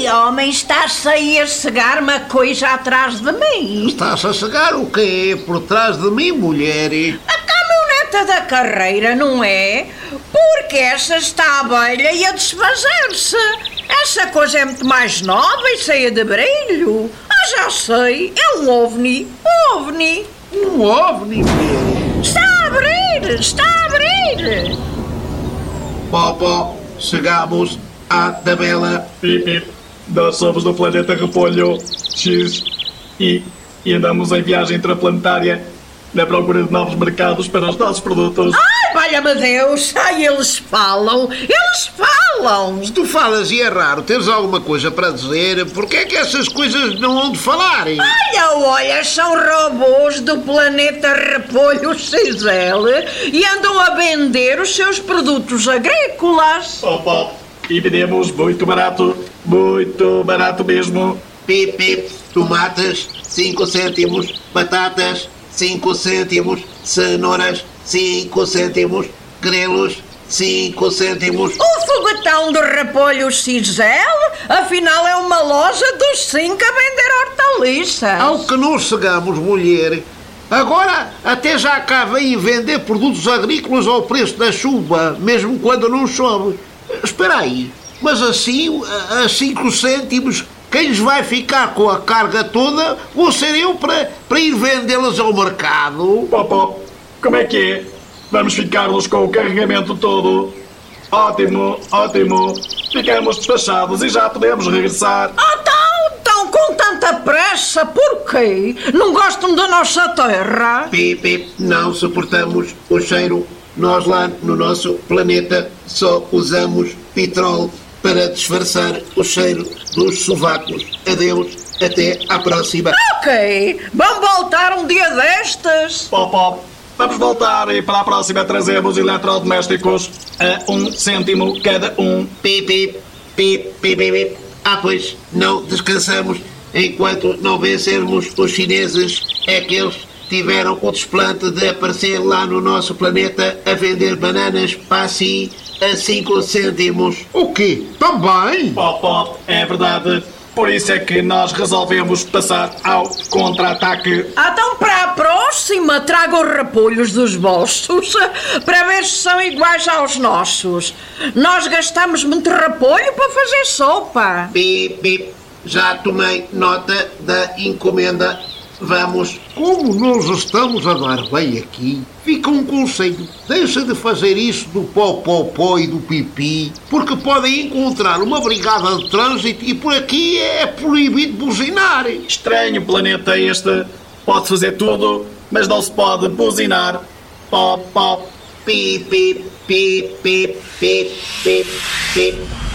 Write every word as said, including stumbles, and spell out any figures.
Ei, homem, estás aí a cegar uma coisa atrás de mim. Estás a cegar o quê? Por trás de mim, mulher? A caminhoneta da carreira, não é? Porque essa está velha e a desfazer-se. Essa coisa é muito mais nova e cheia de brilho. Ah, já sei, é um ovni. OVNI. Um ovni, mulher? Está a abrir, está a abrir. Pó, pó, chegamos à tabela. Pip, pip. Nós somos do planeta Repolho X e, e andamos em viagem interplanetária na procura de novos mercados para os nossos produtos. Ai, valha-me Deus! Ai, eles falam! Eles falam! Se tu falas e é raro teres alguma coisa para dizer, porquê é que essas coisas não hão de falarem? Olha, olha, são robôs do planeta Repolho X L e andam a vender os seus produtos agrícolas. Opa! E vendemos muito barato, muito barato mesmo. Pip, pip, tomates, cinco cêntimos, batatas, cinco cêntimos, cenouras, cinco cêntimos, grelos, cinco cêntimos. O foguetão do Repolho X L, afinal, é uma loja dos cinco a vender hortaliças. Ao que nos cegamos, mulher. Agora até já cá vêm vender produtos agrícolas ao preço da chuva, mesmo quando não chove. Espera aí, mas assim, a cinco cêntimos, quem lhes vai ficar com a carga toda vou ser eu para, para ir vendê-las ao mercado. Pop, pop. Como é que é? Vamos ficar-nos com o carregamento todo. Ótimo, ótimo. Ficamos despachados e já podemos regressar. Ah, então, então, com tanta pressa, por quê? Não gostam da nossa terra? Pip, pip, não suportamos o cheiro. Nós lá no nosso planeta só usamos petróleo para disfarçar o cheiro dos sovacos. Adeus, até à próxima. Ok, vamos voltar um dia destes. Pop, pop. Vamos voltar e para a próxima trazemos eletrodomésticos a um cêntimo cada um. Pip, pip, pip, pip, pip, pip. Ah, pois, não descansamos enquanto não vencermos os chineses. É que eles tiveram o desplante de aparecer lá no nosso planeta a vender bananas passi a cinco cêntimos. O quê? Também? Pop, pop. É verdade. Por isso é que nós resolvemos passar ao contra-ataque. Então, para a próxima, traga os repolhos dos vossos para ver se são iguais aos nossos. Nós gastamos muito repolho para fazer sopa. Pip, pip, já tomei nota da encomenda. Vamos. Como nós estamos a dar bem aqui, fica um conselho. Deixa de fazer isso do pó-pó-pó e do pipi, porque podem encontrar uma brigada de trânsito e por aqui é proibido buzinar. Estranho planeta este. Pode fazer tudo, mas não se pode buzinar. Pop, pop. Pip, pip, pip, pip, pip, pip, pip.